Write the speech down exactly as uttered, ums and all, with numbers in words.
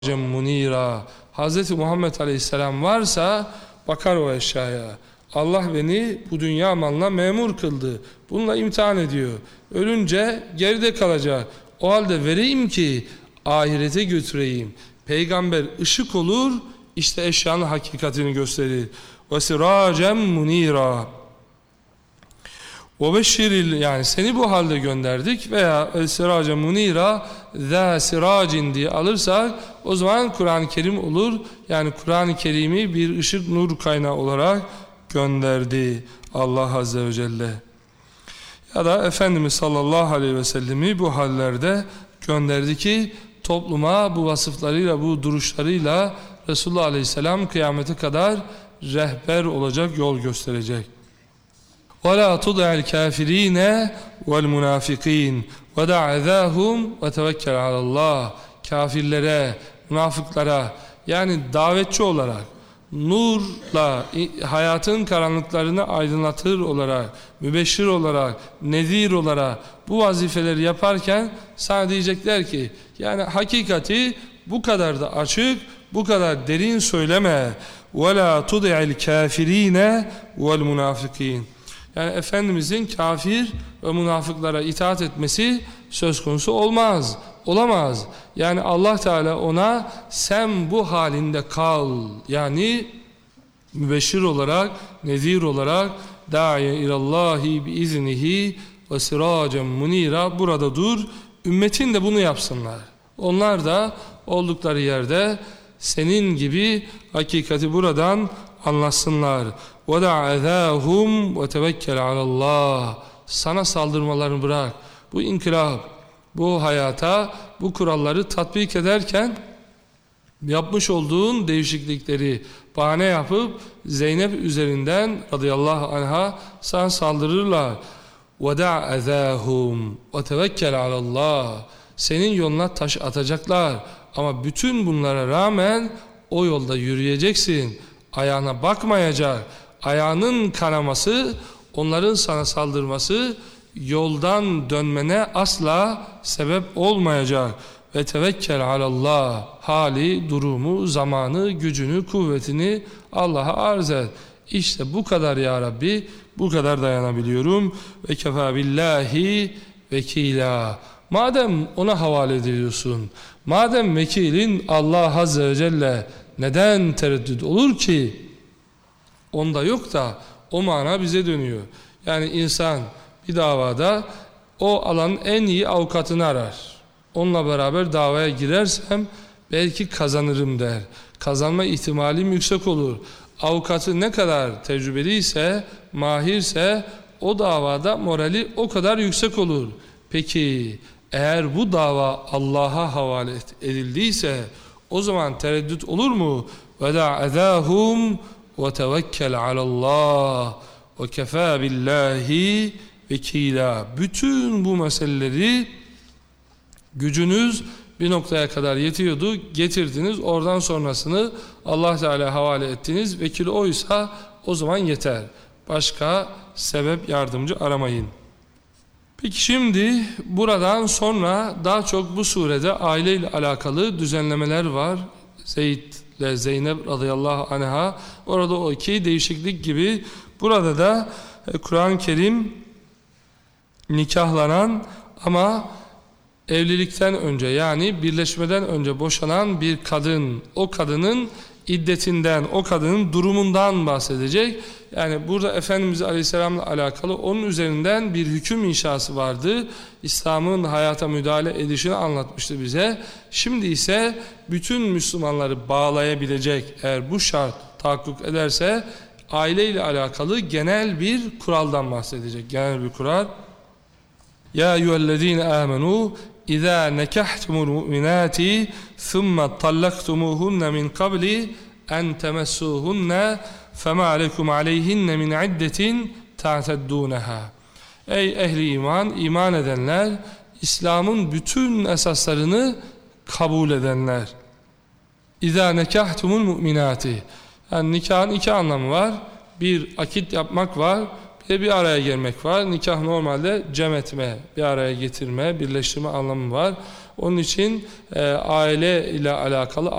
munira. Hazreti Muhammed Aleyhisselam varsa bakar o eşyaya. Allah beni bu dünya malına memur kıldı. Bununla imtihan ediyor. Ölünce geride kalacak. O halde vereyim ki ahirete götüreyim. Peygamber ışık olur, işte eşyanın hakikatini gösterir. Ve siracen munira. O beşiril, yani seni bu halde gönderdik veya siracen munira za siracin diye alırsak o zaman Kur'an-ı Kerim olur. Yani Kur'an-ı Kerim'i bir ışık nur kaynağı olarak gönderdi Allah Azze ve Celle. Ya da Efendimiz sallallahu aleyhi ve sellemi bu hallerde gönderdi ki topluma bu vasıflarıyla, bu duruşlarıyla Resulullah Aleyhisselam kıyamete kadar rehber olacak, yol gösterecek. وَلَا تُضَعِ الْكَافِر۪ينَ وَالْمُنَافِق۪ينَ وَدَعَ ذَاهُمْ وَتَوَكَّلْ عَلَى اللّٰهِ Kafirlere, münafıklara, yani davetçi olarak, nurla hayatın karanlıklarını aydınlatır olarak, mübeşşir olarak, nezir olarak bu vazifeleri yaparken sana diyecekler ki, yani hakikati bu kadar da açık, bu kadar derin söyleme. وَلَا تُضِعِ الْكَافِر۪ينَ وَالْمُنَافِق۪ينَ Yani Efendimizin kafir ve münafıklara itaat etmesi söz konusu olmaz, olamaz. Yani Allah Teala ona sen bu halinde kal, yani mübeşşir olarak, nezir olarak da'iye ilallahi biiznihi ve siracen munira, burada dur, ümmetin de bunu yapsınlar. Onlar da oldukları yerde senin gibi hakikati buradan anlasınlar. وَدَعَ ذَاهُمْ وَتَوَكَّلْ عَلَى اللّٰهِ Sana saldırmalarını bırak. Bu inkılap, bu hayata, bu kuralları tatbik ederken yapmış olduğun değişiklikleri bahane yapıp Zeynep üzerinden radıyallahu anha sana saldırırlar. وَدَعَ ذَاهُمْ وَتَوَكَّلْ عَلَى اللّٰهِ Senin yoluna taş atacaklar. Ama bütün bunlara rağmen o yolda yürüyeceksin. Ayağına bakmayacak. Ayağının kanaması, onların sana saldırması yoldan dönmene asla sebep olmayacak. Ve tevekkel alallah, hali, durumu, zamanı, gücünü, kuvvetini Allah'a arz et. İşte bu kadar ya Rabbi, bu kadar dayanabiliyorum. Ve kefâ billahi vekîlâ. Madem ona havale ediyorsun, madem vekilin Allah Azze ve Celle, neden tereddüt olur ki? Onda yok da o mana bize dönüyor. Yani insan bir davada o alanın en iyi avukatını arar. Onunla beraber davaya girersem belki kazanırım der. Kazanma ihtimalim yüksek olur. Avukatı ne kadar tecrübeliyse, mahirse o davada morali o kadar yüksek olur. Peki eğer bu dava Allah'a havale edildiyse o zaman tereddüt olur mu? وَدَعَ ذَاهُمْ وَتَوَكَّلْ عَلَى اللّٰهِ وَكَفَى بِاللّٰهِ vekila. Bütün bu meseleleri gücünüz bir noktaya kadar yetiyordu, getirdiniz, oradan sonrasını Allah Teala havale ettiniz, vekili oysa o zaman yeter. Başka sebep, yardımcı aramayın. Peki şimdi buradan sonra daha çok bu surede aileyle alakalı düzenlemeler var. Zeyd ile Zeynep radıyallahu anha, orada o iki değişiklik gibi burada da Kur'an-ı Kerim nikahlanan ama evlilikten önce, yani birleşmeden önce boşanan bir kadın, o kadının iddetinden, o kadının durumundan bahsedecek. Yani burada Efendimiz Aleyhisselam'la alakalı onun üzerinden bir hüküm inşası vardı. İslam'ın hayata müdahale edişini anlatmıştı bize. Şimdi ise bütün Müslümanları bağlayabilecek, eğer bu şart tahakkuk ederse, aileyle alakalı genel bir kuraldan bahsedecek. Genel bir kural. Ya eyyühellezine amenu İzâ nekahtumul mu'minâti thumma tallaktumuhunne min qabli en temessuhunne fema alekum aleyhinne min iddetin ta'teddûneha. Ey ehli iman, iman edenler, İslam'ın bütün esaslarını kabul edenler. İzâ nekahtumul mu'minâti. Yani nikahın iki anlamı var. Bir, akit yapmak var. Bir de bir araya gelmek var. Nikah normalde cem etme, bir araya getirme, birleştirme anlamı var. Onun için e, aile ile alakalı